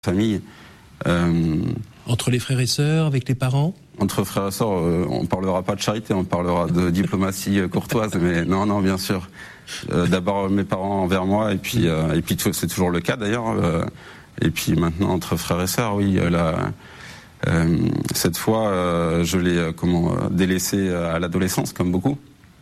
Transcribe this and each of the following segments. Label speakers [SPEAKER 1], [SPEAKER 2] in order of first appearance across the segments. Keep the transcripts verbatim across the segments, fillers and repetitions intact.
[SPEAKER 1] famille. Euh,
[SPEAKER 2] Entre les frères et sœurs, avec les parents ?
[SPEAKER 1] Entre frères et sœurs, euh, on parlera pas de charité, on parlera de diplomatie euh, courtoise, mais non, non, bien sûr. Euh, d'abord mes parents envers moi, et puis, euh, et puis c'est toujours le cas d'ailleurs. Euh, et puis maintenant entre frères et sœurs, oui. La, euh, cette fois, euh, je l'ai euh, comment délaissé à l'adolescence, comme beaucoup.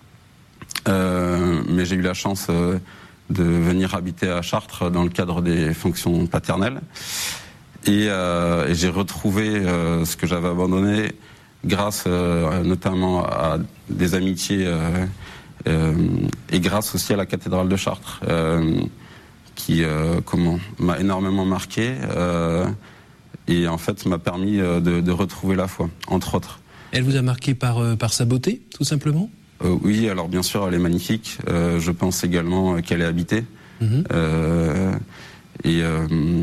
[SPEAKER 1] Euh, mais j'ai eu la chance euh, de venir habiter à Chartres dans le cadre des fonctions paternelles. Et, euh, et j'ai retrouvé euh, ce que j'avais abandonné grâce euh, notamment à des amitiés euh, euh, et grâce aussi à la cathédrale de Chartres euh, qui euh, comment m'a énormément marqué euh, et en fait m'a permis de, de retrouver la foi, entre autres.
[SPEAKER 2] Elle vous a marqué par, euh, par sa beauté, tout simplement ?
[SPEAKER 1] euh, Oui, alors bien sûr elle est magnifique. Euh, je pense également qu'elle est habitée. Mmh. Euh, et euh,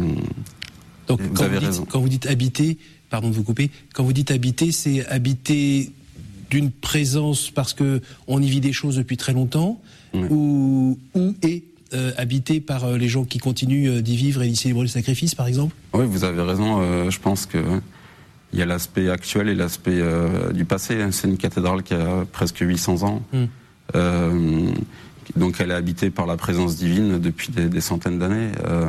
[SPEAKER 2] Donc
[SPEAKER 1] vous
[SPEAKER 2] quand,
[SPEAKER 1] avez
[SPEAKER 2] vous dites,
[SPEAKER 1] raison.
[SPEAKER 2] quand vous dites habiter, pardon de vous couper, quand vous dites habiter, c'est habiter d'une présence parce que on y vit des choses depuis très longtemps, oui. ou, ou est euh, habité par euh, les gens qui continuent d'y vivre et d'y célébrer le sacrifice, par exemple ?
[SPEAKER 1] Oui, vous avez raison. Euh, je pense que il y a l'aspect actuel et l'aspect euh, du passé. C'est une cathédrale qui a presque huit cents ans. Mm. Euh, donc elle est habitée par la présence divine depuis des, des centaines d'années. Euh,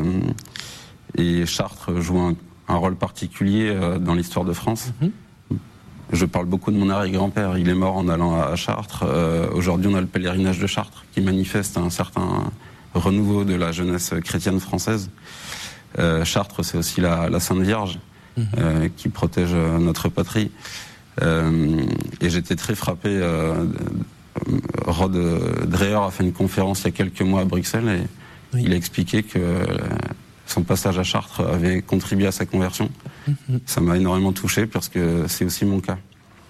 [SPEAKER 1] et Chartres joue un, un rôle particulier euh, dans l'histoire de France. Mm-hmm. Je parle beaucoup de mon arrière-grand-père. Il est mort en allant à Chartres. Euh, aujourd'hui, on a le pèlerinage de Chartres qui manifeste un certain renouveau de la jeunesse chrétienne française. Euh, Chartres, c'est aussi la, la Sainte Vierge mmh. euh, qui protège notre patrie. Euh, et j'étais très frappé. Euh, Rod Dreher a fait une conférence il y a quelques mois à Bruxelles et oui. il a expliqué que son passage à Chartres avait contribué à sa conversion. Mmh. Ça m'a énormément touché parce que c'est aussi mon cas.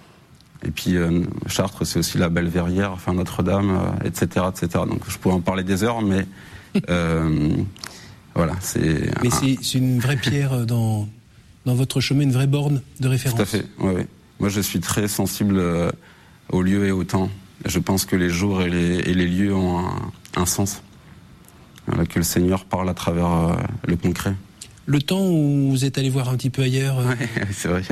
[SPEAKER 1] Et puis euh, Chartres, c'est aussi la Belle Verrière, enfin Notre-Dame, euh, et cetera, et cetera. Donc je pourrais en parler des heures, mais euh, voilà, c'est.
[SPEAKER 2] Mais
[SPEAKER 1] un...
[SPEAKER 2] c'est, c'est une vraie pierre dans dans votre chemin, une vraie borne de référence.
[SPEAKER 1] Tout à fait. Oui, oui. Moi, je suis très sensible euh, aux lieux et au temps. Je pense que les jours et les, et les lieux ont un, un sens. Voilà, que le Seigneur parle à travers euh, le concret.
[SPEAKER 2] Le temps où vous êtes allé voir un petit peu ailleurs, euh,
[SPEAKER 1] ouais, c'est vrai.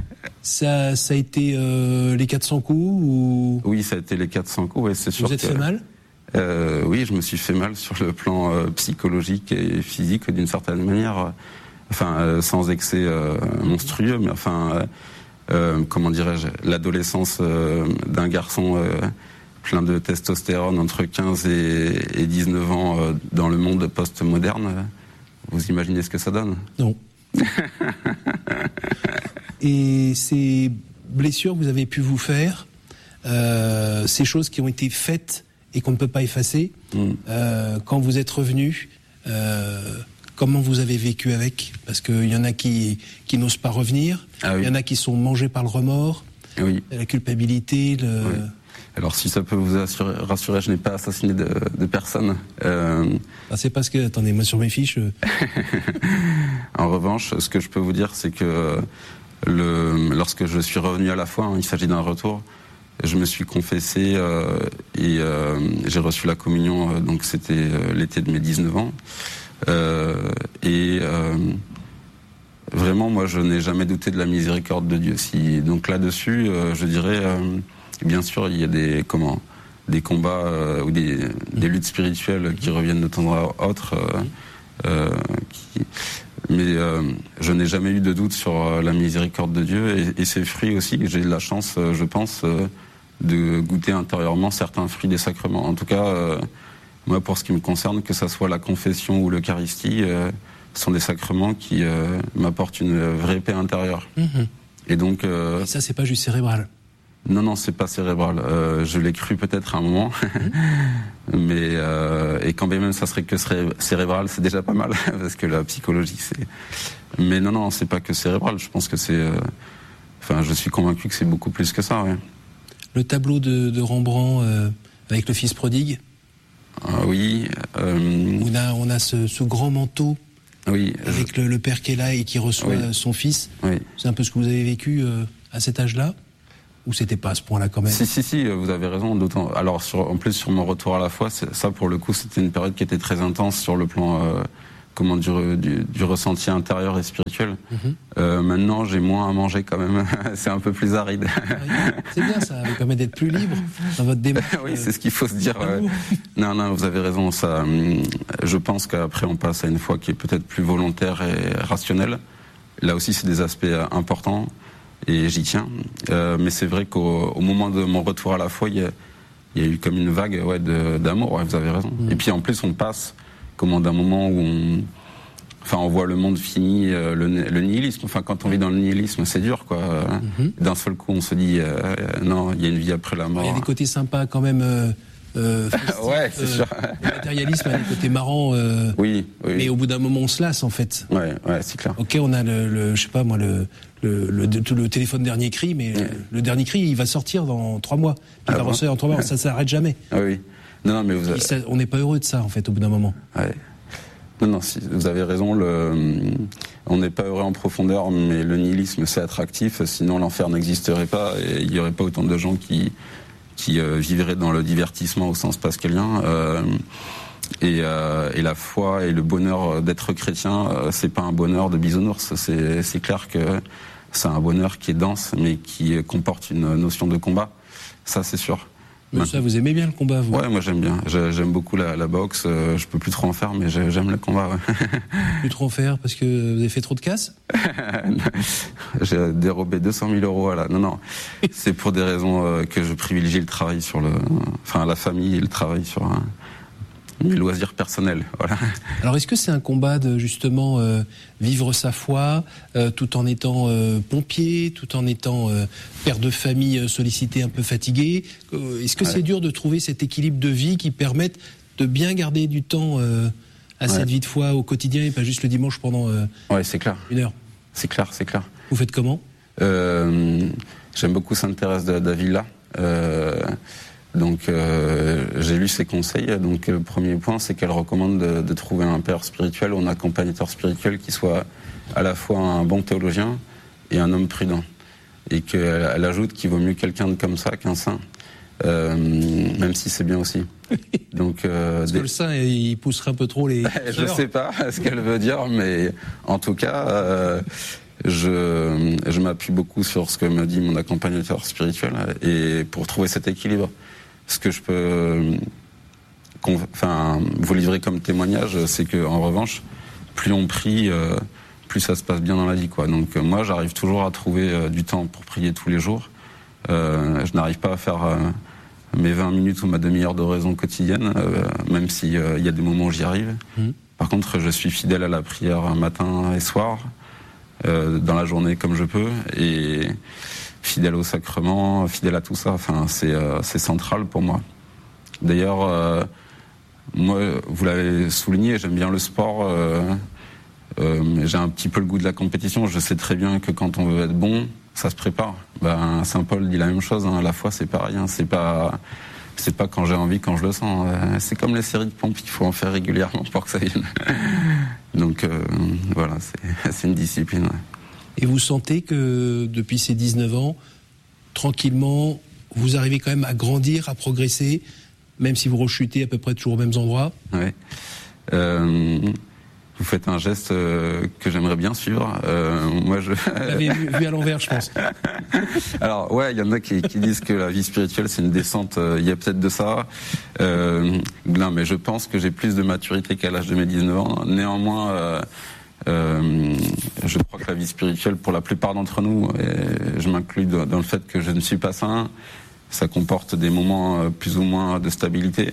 [SPEAKER 2] ça, ça a été euh, les quatre cents coups ou...
[SPEAKER 1] Oui, ça a été les quatre cents coups, ouais, c'est sûr.
[SPEAKER 2] Vous êtes
[SPEAKER 1] que,
[SPEAKER 2] fait mal
[SPEAKER 1] euh, Oui, je me suis fait mal sur le plan euh, psychologique et physique d'une certaine manière. Enfin, euh, sans excès euh, monstrueux, mais enfin, euh, euh, comment dirais-je, l'adolescence euh, d'un garçon euh, plein de testostérone entre quinze et, et dix-neuf ans euh, dans le monde post-moderne. Vous imaginez ce que ça donne ?
[SPEAKER 2] Non. Et ces blessures que vous avez pu vous faire, euh, ces choses qui ont été faites et qu'on ne peut pas effacer, mm. euh, quand vous êtes revenu, euh, comment vous avez vécu avec ? Parce qu'il y en a qui, qui n'osent pas revenir, ah oui. il y en a qui sont mangés par le remords,
[SPEAKER 1] oui.
[SPEAKER 2] la culpabilité, le...
[SPEAKER 1] Oui. Alors si ça peut vous assurer, rassurer, je n'ai pas assassiné de, de personne. Euh...
[SPEAKER 2] Ah, c'est parce que, attendez, moi sur mes fiches... Euh...
[SPEAKER 1] En revanche, ce que je peux vous dire, c'est que le, lorsque je suis revenu à la foi, hein, il s'agit d'un retour, je me suis confessé euh, et euh, j'ai reçu la communion, euh, donc c'était euh, l'été de mes dix-neuf ans. Euh, et euh, vraiment, moi, je n'ai jamais douté de la miséricorde de Dieu. Si, donc là-dessus, euh, je dirais... Euh, Bien sûr, il y a des comment des combats euh, ou des, des luttes spirituelles qui reviennent de temps à autre, euh, euh, qui, mais euh, je n'ai jamais eu de doute sur euh, la miséricorde de Dieu et, et ses fruits aussi. J'ai eu la chance, euh, je pense, euh, de goûter intérieurement certains fruits des sacrements. En tout cas, euh, moi, pour ce qui me concerne, que ça soit la confession ou l'Eucharistie, euh, ce sont des sacrements qui euh, m'apportent une vraie paix intérieure. Mmh. Et donc, euh,
[SPEAKER 2] et ça, c'est pas juste cérébral.
[SPEAKER 1] Non, non, c'est pas cérébral. Euh, je l'ai cru peut-être à un moment, mmh. mais euh, et quand bien même ça serait que cérébral, c'est déjà pas mal parce que la psychologie, c'est. Mais non, non, c'est pas que cérébral. Je pense que c'est. Euh... Enfin, je suis convaincu que c'est beaucoup plus que ça. Ouais.
[SPEAKER 2] Le tableau de, de Rembrandt euh, avec le Fils prodigue.
[SPEAKER 1] Ah, oui. Euh...
[SPEAKER 2] On a, on a ce, ce grand manteau.
[SPEAKER 1] Oui.
[SPEAKER 2] Avec je... le, le père qui est là et qui reçoit oui. son fils.
[SPEAKER 1] Oui.
[SPEAKER 2] C'est un peu ce que vous avez vécu euh, à cet âge-là. Ou c'était pas à ce point-là quand même ?
[SPEAKER 1] Si, si, si, vous avez raison. D'autant. Alors, sur, en plus, sur mon retour à la foi, ça, pour le coup, c'était une période qui était très intense sur le plan euh, comment du, du, du ressenti intérieur et spirituel. Mm-hmm. Euh, maintenant, j'ai moins à manger quand même. C'est un peu plus aride.
[SPEAKER 2] C'est bien, ça vous permet d'être plus libre dans votre démarche.
[SPEAKER 1] Oui, c'est ce qu'il faut se dire. Ouais. Non, non, vous avez raison. Ça, je pense qu'après, on passe à une foi qui est peut-être plus volontaire et rationnelle. Là aussi, c'est des aspects importants et j'y tiens. Euh, mais c'est vrai qu'au au moment de mon retour à la foi, il y a, il y a eu comme une vague ouais, de, d'amour. Ouais, vous avez raison. Mm. Et puis en plus, on passe comment d'un moment où on, enfin, on voit le monde fini, euh, le, le nihilisme. Enfin, quand on vit dans le nihilisme, c'est dur, quoi. Mm-hmm. D'un seul coup, on se dit, euh, non, il y a une vie après la mort.
[SPEAKER 2] Il y a des côtés sympas quand même. Euh, euh, festifs,
[SPEAKER 1] ouais, c'est
[SPEAKER 2] euh,
[SPEAKER 1] sûr.
[SPEAKER 2] Le matérialisme a des côtés marrants. Euh,
[SPEAKER 1] oui, oui.
[SPEAKER 2] Mais au bout d'un moment, on se lasse, en fait.
[SPEAKER 1] Ouais, ouais, c'est clair.
[SPEAKER 2] Ok, on a le, le je sais pas moi, le, le, le, le téléphone dernier cri, mais ouais. le, le dernier cri, il va sortir dans trois mois. Puis ah il va bon ressortir dans trois mois. Ça s'arrête jamais.
[SPEAKER 1] Ah oui. Non, non, mais vous avez...
[SPEAKER 2] ça, on n'est pas heureux de ça, en fait, au bout d'un moment.
[SPEAKER 1] Ouais. Non, non, si, vous avez raison. Le, on n'est pas heureux en profondeur, mais le nihilisme, c'est attractif. Sinon, l'enfer n'existerait pas et il n'y aurait pas autant de gens qui, qui euh, vivraient dans le divertissement au sens pascalien. Euh, et, euh, et la foi et le bonheur d'être chrétien, euh, c'est pas un bonheur de bisounours. C'est, c'est clair que c'est un bonheur qui est dense, mais qui comporte une notion de combat. Ça, c'est sûr.
[SPEAKER 2] Mais ça, vous aimez bien le combat, vous?
[SPEAKER 1] Ouais, moi j'aime bien. J'aime beaucoup la, la boxe. Euh, je peux plus trop en faire, mais j'aime le combat. Ouais.
[SPEAKER 2] Plus trop en faire parce que vous avez fait trop de casse?
[SPEAKER 1] J'ai dérobé deux cent mille euros à la. Non, non. C'est pour des raisons euh, que je privilégie le travail sur le, enfin la famille et le travail sur un, mes loisirs personnels. Voilà.
[SPEAKER 2] Alors, est-ce que c'est un combat de justement euh, vivre sa foi, euh, tout en étant euh, pompier, tout en étant euh, père de famille sollicité, un peu fatigué? euh, Est-ce que ouais. c'est dur de trouver cet équilibre de vie qui permette de bien garder du temps euh, à ouais. cette vie de foi au quotidien et pas juste le dimanche pendant euh,
[SPEAKER 1] ouais, c'est clair.
[SPEAKER 2] une heure?
[SPEAKER 1] C'est clair, c'est clair.
[SPEAKER 2] Vous faites comment?
[SPEAKER 1] euh, J'aime beaucoup Sainte Thérèse d'Avila. Euh, Donc euh, j'ai lu ses conseils. Donc le premier point, c'est qu'elle recommande de, de trouver un père spirituel ou un accompagnateur spirituel qui soit à la fois un bon théologien et un homme prudent. Et qu'elle elle ajoute qu'il vaut mieux quelqu'un de comme ça qu'un saint, euh, même si c'est bien aussi. Donc euh,
[SPEAKER 2] Parce des... que le saint, il pousserait un peu trop les...
[SPEAKER 1] Je sais pas ce qu'elle veut dire, mais en tout cas... Euh, je, je m'appuie beaucoup sur ce que me dit mon accompagnateur spirituel et pour trouver cet équilibre. Ce que je peux enfin, vous livrer comme témoignage, c'est qu'en revanche, plus on prie, euh, plus ça se passe bien dans la vie, quoi. Donc euh, moi, j'arrive toujours à trouver euh, du temps pour prier tous les jours. Euh, je n'arrive pas à faire euh, mes vingt minutes ou ma demi-heure d'oraison quotidienne, euh, même s'il euh, y a des moments où j'y arrive. Mmh. Par contre, je suis fidèle à la prière matin et soir, euh, dans la journée comme je peux, et fidèle au sacrement, fidèle à tout ça. Enfin, c'est euh, c'est central pour moi. D'ailleurs, euh, moi, vous l'avez souligné, j'aime bien le sport. Euh, euh, j'ai un petit peu le goût de la compétition. Je sais très bien que quand on veut être bon, ça se prépare. Ben, Saint Paul dit la même chose. Hein. La foi, c'est pareil. Hein. C'est pas, c'est pas quand j'ai envie, quand je le sens. Euh, c'est comme les séries de pompes. Il faut en faire régulièrement pour que ça vienne. Donc euh, voilà, c'est, c'est une discipline. Ouais.
[SPEAKER 2] Et vous sentez que depuis ces dix-neuf ans, tranquillement, vous arrivez quand même à grandir, à progresser, même si vous rechutez à peu près toujours aux mêmes endroits?
[SPEAKER 1] Oui. Euh, vous faites un geste euh, que j'aimerais bien suivre. Euh, moi, je...
[SPEAKER 2] Vous l'avez vu, vu à l'envers, je pense.
[SPEAKER 1] Alors, ouais, il y en a qui, qui disent que la vie spirituelle, c'est une descente. Il y a peut-être de ça. Euh, non, mais je pense que j'ai plus de maturité qu'à l'âge de mes dix-neuf ans. Néanmoins... Euh, Euh, je crois que la vie spirituelle, pour la plupart d'entre nous, et je m'inclus dans le fait que je ne suis pas saint, ça comporte des moments plus ou moins de stabilité.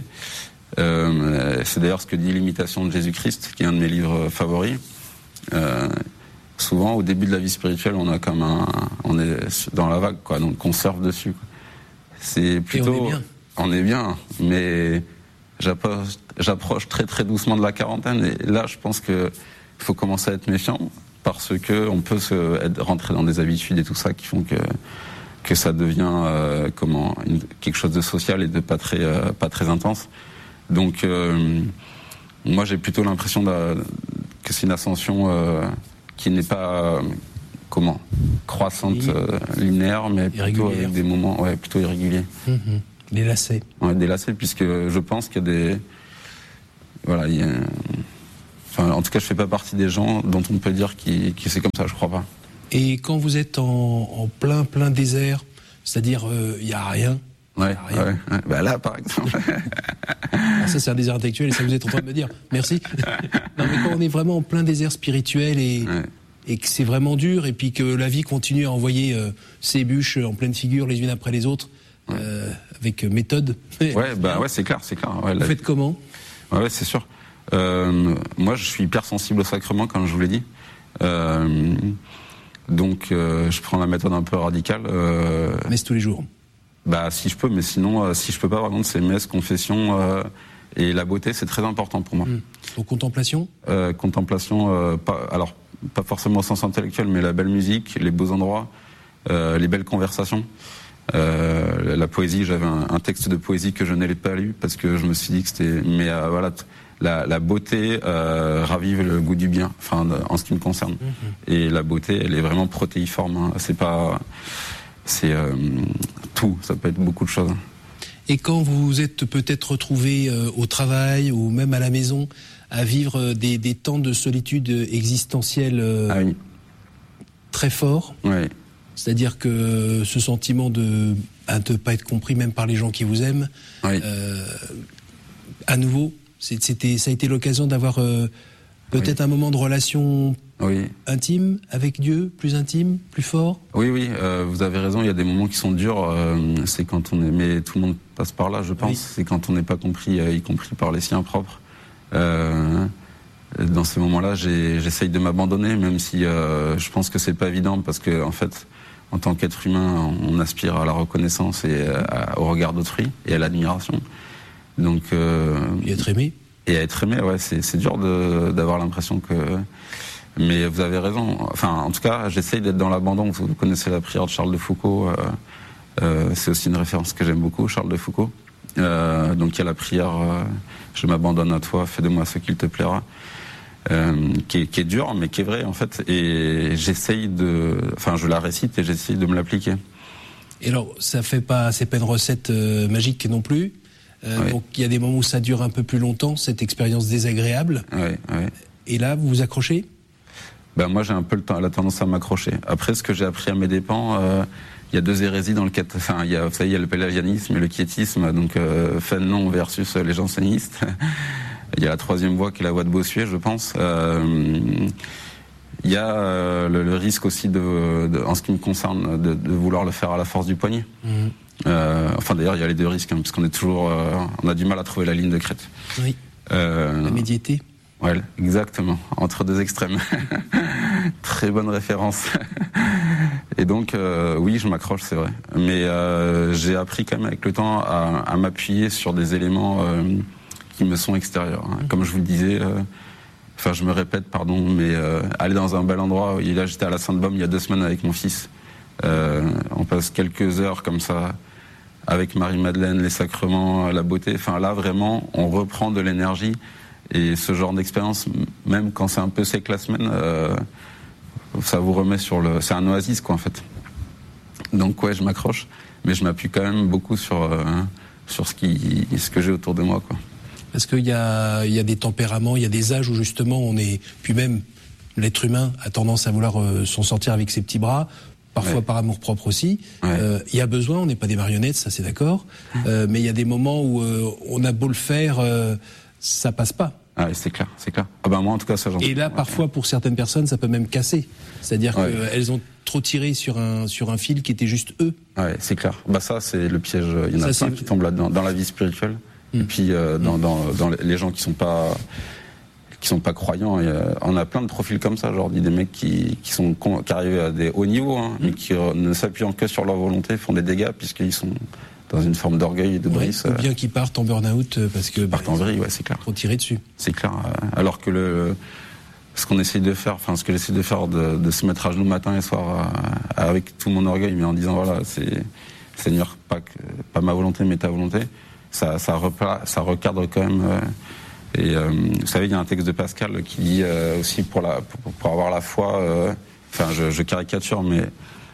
[SPEAKER 1] Euh, c'est d'ailleurs ce que dit l'Imitation de Jésus-Christ, qui est un de mes livres favoris. Euh, souvent, au début de la vie spirituelle, on a comme un, on est dans la vague, quoi, donc on surfe dessus, quoi. C'est plutôt,
[SPEAKER 2] et on est bien.
[SPEAKER 1] On est bien, mais j'approche, j'approche très très doucement de la quarantaine, et là, je pense que il faut commencer à être méfiant parce que on peut se être, rentrer dans des habitudes et tout ça qui font que que ça devient euh, comment une, quelque chose de social et de pas très euh, pas très intense. Donc euh, moi j'ai plutôt l'impression de, que c'est une ascension euh, qui n'est pas euh, comment croissante euh, linéaire, mais plutôt avec des moments ouais plutôt irréguliers.
[SPEAKER 2] Mmh. Des lacets.
[SPEAKER 1] Ouais, des lacets, puisque je pense qu'il y a des voilà il y a Enfin, en tout cas, je fais pas partie des gens dont on peut dire qui, qui c'est comme ça. Je crois pas.
[SPEAKER 2] Et quand vous êtes en, en plein plein désert, c'est-à-dire il euh, y a rien.
[SPEAKER 1] Ouais, y a rien. ouais, ouais. Bah là, par exemple.
[SPEAKER 2] Alors ça, c'est un désert intellectuel, et ça vous êtes en train de me dire. Merci. Non, mais quand on est vraiment en plein désert spirituel et, ouais. et que c'est vraiment dur, et puis que la vie continue à envoyer euh, ses bûches en pleine figure les unes après les autres, ouais. euh, avec méthode.
[SPEAKER 1] Ouais, bah ouais, c'est clair, c'est clair. Ouais,
[SPEAKER 2] vous
[SPEAKER 1] la...
[SPEAKER 2] faites comment?
[SPEAKER 1] Ouais, ouais, c'est sûr. Euh, moi, je suis hyper sensible au sacrement, comme je vous l'ai dit. Euh, donc, euh, je prends la méthode un peu radicale. Euh...
[SPEAKER 2] Messe tous les jours.
[SPEAKER 1] Bah, si je peux, mais sinon, euh, si je peux pas, par contre, c'est messe, confession euh, et la beauté, c'est très important pour moi.
[SPEAKER 2] Mmh. Aux contemplations
[SPEAKER 1] euh, Contemplation, euh, pas, alors pas forcément au sens intellectuel, mais la belle musique, les beaux endroits, euh, les belles conversations. Euh, la poésie, j'avais un, un texte de poésie que je n'avais pas lu parce que je me suis dit que c'était, mais euh, voilà, la, la beauté euh, ravive le goût du bien, enfin en ce qui me concerne. Mmh. Et la beauté, elle est vraiment protéiforme. Hein. C'est pas, c'est euh, tout. Ça peut être beaucoup de choses.
[SPEAKER 2] Et quand vous vous êtes peut-être retrouvé euh, au travail ou même à la maison à vivre des, des temps de solitude existentielle euh,
[SPEAKER 1] ah oui.
[SPEAKER 2] très forts.
[SPEAKER 1] Ouais.
[SPEAKER 2] C'est-à-dire que ce sentiment de ne pas être compris même par les gens qui vous aiment,
[SPEAKER 1] oui.
[SPEAKER 2] euh, à nouveau, c'était, ça a été l'occasion d'avoir euh, peut-être oui. un moment de relation
[SPEAKER 1] oui.
[SPEAKER 2] intime avec Dieu, plus intime, plus fort.
[SPEAKER 1] Oui, oui, euh, vous avez raison, il y a des moments qui sont durs, euh, c'est quand on est, mais tout le monde passe par là, je pense, oui. c'est quand on n'est pas compris, euh, y compris par les siens propres. Euh, dans ces moments-là, j'ai, j'essaye de m'abandonner, même si euh, je pense que c'est pas évident, parce que en fait, en tant qu'être humain, on aspire à la reconnaissance et à, au regard d'autrui et à l'admiration. Donc, euh,
[SPEAKER 2] et être aimé.
[SPEAKER 1] Et à être aimé, ouais, c'est, c'est dur de, d'avoir l'impression que. Mais vous avez raison. Enfin, en tout cas, j'essaye d'être dans l'abandon. Vous connaissez la prière de Charles de Foucault. Euh, euh, c'est aussi une référence que j'aime beaucoup, Charles de Foucault. Euh, donc il y a la prière euh, « Je m'abandonne à toi, fais de moi ce qu'il te plaira euh, », qui est, qui est dure, mais qui est vraie en fait. Et j'essaye de, enfin, je la récite et j'essaye de me l'appliquer.
[SPEAKER 2] Et alors, ça fait pas, c'est pas une recette euh, magique non plus. Euh, oui. Donc il y a des moments où ça dure un peu plus longtemps, cette expérience désagréable.
[SPEAKER 1] Oui, oui.
[SPEAKER 2] Et là, vous vous accrochez ?
[SPEAKER 1] Ben moi, j'ai un peu le temps, la tendance à m'accrocher. Après, ce que j'ai appris à mes dépens, euh, il y a deux hérésies dans le cat... enfin, il y a, vous savez, il y a le pélagianisme et le quiétisme, donc euh, Fénelon versus les jansénistes. Il y a la troisième voie qui est la voie de Bossuet, je pense. Euh, il y a euh, le, le risque aussi de, de, en ce qui me concerne, de, de vouloir le faire à la force du poignet. Mmh. Euh, enfin, d'ailleurs, il y a les deux risques, hein, parce qu'on est toujours, euh, on a du mal à trouver la ligne de crête.
[SPEAKER 2] Oui. Euh, la médiété.
[SPEAKER 1] Ouais, exactement, entre deux extrêmes. Très bonne référence. Et donc, euh, oui, je m'accroche, c'est vrai. Mais euh, j'ai appris quand même avec le temps à, à m'appuyer sur des éléments euh, qui me sont extérieurs. Hein. Comme je vous le disais, euh, enfin, je me répète, pardon, mais euh, aller dans un bel endroit. Et là, j'étais à la Sainte-Baume il y a deux semaines avec mon fils. Euh, on passe quelques heures comme ça avec Marie-Madeleine, les sacrements, la beauté. Enfin, là, vraiment, on reprend de l'énergie. Et ce genre d'expérience, même quand c'est un peu sec la semaine, euh, ça vous remet sur le... C'est un oasis, quoi, en fait. Donc, ouais, je m'accroche, mais je m'appuie quand même beaucoup sur, euh, sur ce, qui, ce que j'ai autour de moi, quoi.
[SPEAKER 2] Parce qu'il y a, il y a des tempéraments, il y a des âges où, justement, on est... Puis même, l'être humain a tendance à vouloir euh, s'en sortir avec ses petits bras, parfois ouais. par amour-propre aussi. Ouais. Euh, il y a besoin, on n'est pas des marionnettes, ça c'est d'accord, euh, mais il y a des moments où euh, on a beau le faire... Euh, ça passe pas.
[SPEAKER 1] Ah, c'est clair, c'est clair. Ah ben moi en tout cas ça j'en.
[SPEAKER 2] Et là
[SPEAKER 1] ouais.
[SPEAKER 2] parfois pour certaines personnes ça peut même casser. C'est-à-dire
[SPEAKER 1] ouais.
[SPEAKER 2] qu'elles ont trop tiré sur un sur un fil qui était juste eux.
[SPEAKER 1] Ouais, c'est clair. Bah ça c'est le piège. Il y en a
[SPEAKER 2] ça,
[SPEAKER 1] plein qui tombent là-dedans dans la vie spirituelle. Mmh. Et puis euh, dans, mmh. dans dans les gens qui sont pas qui sont pas croyants. Et, euh, on a plein de profils comme ça. Genre des mecs qui qui sont qui arrivent à des hauts niveaux, hein, mmh. mais qui euh, ne s'appuyant que sur leur volonté font des dégâts puisqu'ils sont dans une forme d'orgueil et de brise.
[SPEAKER 2] Ouais, ou bien qu'ils partent en burn-out parce que...
[SPEAKER 1] Ils partent bah, en vrille, ouais, c'est clair.
[SPEAKER 2] Trop tiré dessus.
[SPEAKER 1] C'est clair. Alors que le, ce qu'on essaye de faire, enfin, ce que j'essaie de faire, de, de se mettre à genoux matin et soir à, avec tout mon orgueil, mais en disant, voilà, c'est, Seigneur, pas, que, pas ma volonté, mais ta volonté, ça, ça, repla, ça recadre quand même. Euh, et euh, vous savez, il y a un texte de Pascal qui dit euh, aussi pour, la, pour, pour avoir la foi, euh, enfin, je, je caricature, mais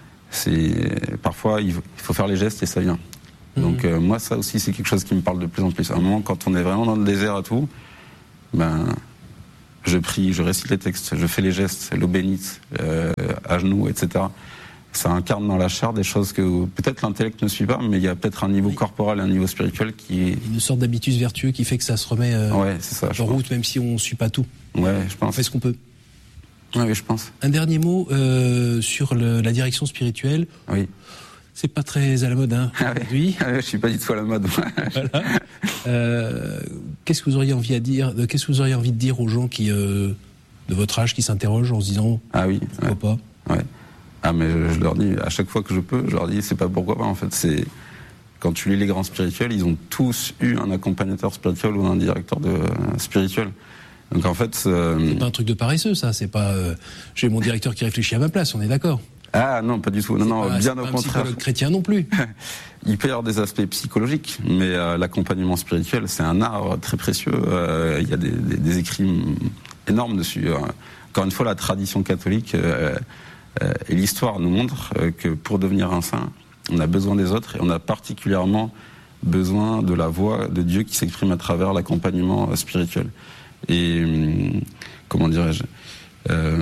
[SPEAKER 1] c'est, parfois, il faut faire les gestes et ça vient. Donc euh, moi ça aussi c'est quelque chose qui me parle de plus en plus. À un moment quand on est vraiment dans le désert et tout, ben je prie, je récite les textes, je fais les gestes, l'eau bénite, euh, à genoux, et cetera. Ça incarne dans la chair des choses que peut-être l'intellect ne suit pas, mais il y a peut-être un niveau oui. corporel et un niveau spirituel qui est...
[SPEAKER 2] Une sorte d'habitus vertueux qui fait que ça se remet euh,
[SPEAKER 1] ouais, c'est ça,
[SPEAKER 2] en route, même si on ne suit pas tout.
[SPEAKER 1] Ouais, je pense.
[SPEAKER 2] On fait ce qu'on peut.
[SPEAKER 1] Oui, oui, je pense.
[SPEAKER 2] Un dernier mot euh, sur le, la direction spirituelle.
[SPEAKER 1] Oui.
[SPEAKER 2] C'est pas très à la mode, hein,
[SPEAKER 1] ah
[SPEAKER 2] aujourd'hui.
[SPEAKER 1] Ah oui, je suis pas du tout à la mode.
[SPEAKER 2] Voilà. Euh, qu'est-ce que vous auriez envie à dire Qu'est-ce que vous auriez envie de dire aux gens qui, euh, de votre âge, qui s'interrogent en se disant
[SPEAKER 1] ah oui,
[SPEAKER 2] pourquoi
[SPEAKER 1] ouais. pas ouais. Ah mais je, je leur dis à chaque fois que je peux, je leur dis c'est pas pourquoi pas en fait. C'est quand tu lis les grands spirituels, ils ont tous eu un accompagnateur spirituel ou un directeur de euh, spirituel. Donc en fait, euh,
[SPEAKER 2] c'est pas un truc de paresseux, ça. C'est pas euh, j'ai mon directeur qui réfléchit à ma place. On est d'accord.
[SPEAKER 1] Ah non, pas du tout. Non,
[SPEAKER 2] c'est
[SPEAKER 1] non,
[SPEAKER 2] pas,
[SPEAKER 1] bien
[SPEAKER 2] c'est
[SPEAKER 1] au
[SPEAKER 2] pas
[SPEAKER 1] contraire.
[SPEAKER 2] Un psychologue chrétien non plus.
[SPEAKER 1] Il peut y avoir des aspects psychologiques, mais euh, l'accompagnement spirituel, c'est un art très précieux. Euh, il y a des, des, des écrits énormes dessus. Encore une fois, la tradition catholique euh, euh, et l'histoire nous montrent euh, que pour devenir un saint, on a besoin des autres et on a particulièrement besoin de la voix de Dieu qui s'exprime à travers l'accompagnement spirituel. Et euh, comment dirais-je euh,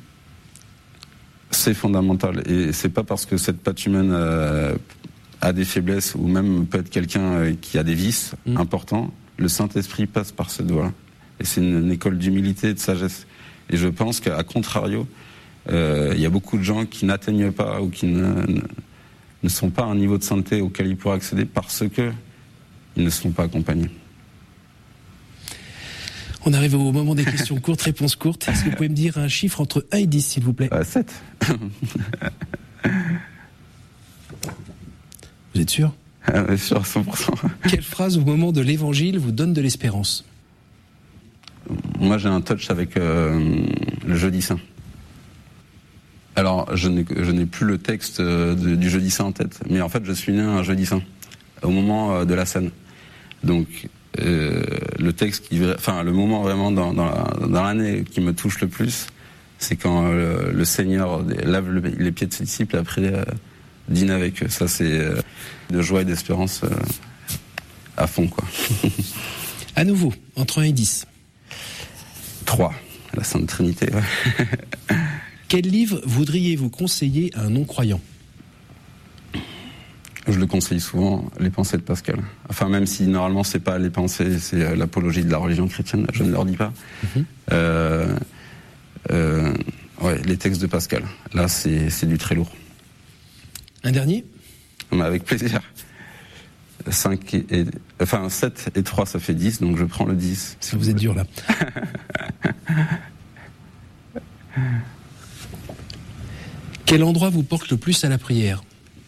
[SPEAKER 1] c'est fondamental et c'est pas parce que cette patte humaine euh, a des faiblesses ou même peut être quelqu'un euh, qui a des vices mmh. importants, le Saint-Esprit passe par cette voie-là. Et c'est une, une école d'humilité et de sagesse. Et je pense qu'à contrario, il euh, y a beaucoup de gens qui n'atteignent pas ou qui ne, ne, ne sont pas à un niveau de sainteté auquel ils pourraient accéder parce que ils ne sont pas accompagnés.
[SPEAKER 2] On arrive au moment des questions courtes, réponses courtes. Est-ce que vous pouvez me dire un chiffre entre un et dix, s'il vous plaît ?
[SPEAKER 1] euh, sept.
[SPEAKER 2] Vous êtes sûr ?
[SPEAKER 1] Ah, oui, sûr à cent pour cent.
[SPEAKER 2] Quelle phrase au moment de l'évangile vous donne de l'espérance ?
[SPEAKER 1] Moi, j'ai un touch avec euh, le Jeudi Saint. Alors, je n'ai, je n'ai plus le texte de, du Jeudi Saint en tête, mais en fait, je suis né un Jeudi Saint, au moment de la scène. Donc, Euh, le texte qui, enfin le moment vraiment dans, dans, la, dans l'année qui me touche le plus, c'est quand euh, le Seigneur lave le, les pieds de ses disciples et après euh, dîne avec eux. Ça c'est euh, de joie et d'espérance euh, à fond quoi.
[SPEAKER 2] À nouveau, entre un et dix.
[SPEAKER 1] trois, la Sainte Trinité. Ouais.
[SPEAKER 2] Quel livre voudriez-vous conseiller à un non-croyant ?
[SPEAKER 1] Je le conseille souvent, les pensées de Pascal. Enfin, même si normalement c'est pas les pensées, c'est l'apologie de la religion chrétienne, je ne leur dis pas. Mm-hmm. Euh, euh, ouais, les textes de Pascal. Là, c'est, c'est du très lourd.
[SPEAKER 2] Un dernier ?
[SPEAKER 1] Mais avec plaisir. cinq et, et, enfin, sept et trois, ça fait dix, donc je prends le dix.
[SPEAKER 2] Si vous, vous êtes dur là. Quel endroit vous porte le plus à la prière ?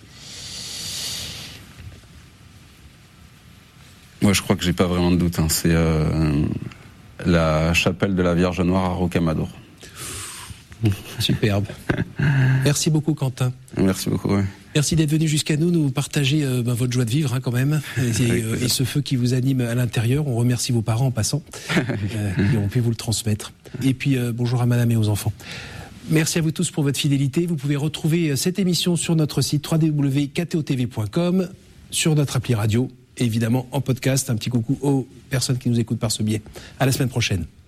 [SPEAKER 1] Moi, je crois que j'ai pas vraiment de doute. Hein. C'est euh, la chapelle de la Vierge Noire à Rocamadour.
[SPEAKER 2] Superbe. Merci beaucoup, Quentin.
[SPEAKER 1] Merci beaucoup. Ouais.
[SPEAKER 2] Merci d'être venu jusqu'à nous, nous partager euh, ben, votre joie de vivre hein, quand même, et, euh, et ce feu qui vous anime à l'intérieur. On remercie vos parents en passant, euh, qui ont pu vous le transmettre. Et puis euh, bonjour à madame et aux enfants. Merci à vous tous pour votre fidélité. Vous pouvez retrouver cette émission sur notre site w w w point k t o t v point com, sur notre appli radio, et évidemment en podcast. Un petit coucou aux personnes qui nous écoutent par ce biais. À la semaine prochaine.